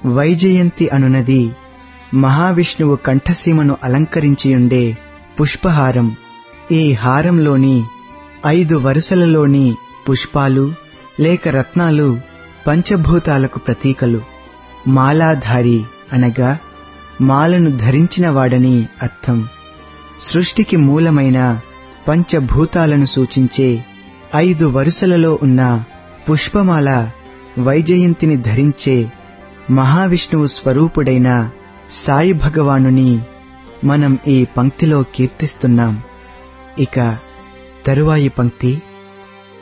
వైజయంతి అనునది మహావిష్ణువు కంఠసీమను అలంకరించియుండే పుష్పహారం. ఈ హారంలోని 5 వరుసలలోని పుష్పాలు లేక రత్నాలు పంచభూతాలకు ప్రతీకలు. మాలాధారి అనగా మాలను ధరించినవాడని అర్థం. సృష్టికి మూలమైన పంచభూతాలను సూచించే 5 వరుసలలో ఉన్న పుష్పమాల వైజయంతిని ధరించే మహావిష్ణువు స్వరూపుడైన సాయి భగవానుని మనం ఈ పంక్తిలో కీర్తిస్తున్నాం. ఇక తరువాయి పంక్తి